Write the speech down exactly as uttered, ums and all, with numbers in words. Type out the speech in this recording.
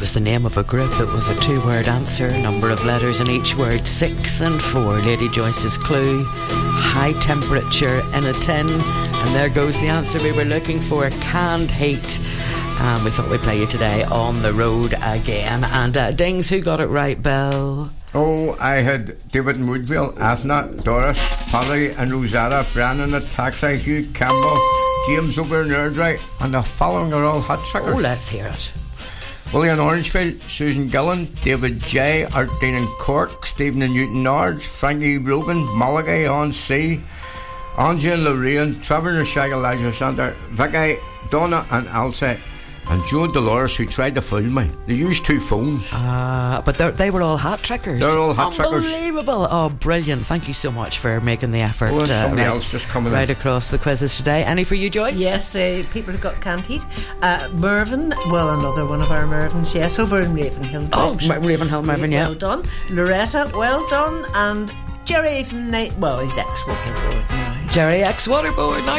was the name of a group. It was a two-word answer, number of letters in each word, six and four. Lady Joyce's clue, high temperature in a tin. And there goes the answer we were looking for, canned heat. And we thought we'd play you today on the road again. And uh, Dings, who got it right, Bill? Oh, I had David in Woodville, Athna, Doris, Polly and Rosetta, Brandon at Taxi, Hugh Campbell, James over in Airdrie, and the following are all hot suckers. Oh, let's hear it. William Orangefield, Susan Gillen, David J, Art Dean in Cork, Stephen in Newton Nards, Frankie Rogan, Malaga on Sea, Anja and Lorraine, Trevor and Shag Elijah Sander, Vicky, Donna and Elsa, and Joe Dolores, who tried to fool me. They used two phones. Ah, uh, but they were all hat trickers. They're all hat trickers. Unbelievable. Oh, brilliant. Thank you so much for making the effort. Oh, uh, somebody right, else just coming right in. across the quizzes today. Any for you, Joyce? Yes, the people who got canned heat. Uh, Mervyn, well, another one of our Mervyns, yes, over in Ravenhill. Oh, Ravenhill Mervyn, yeah. Well done. Loretta, well done. And Jerry, from Na- well, he's ex-Waterboard now. Jerry ex-Waterboard. Now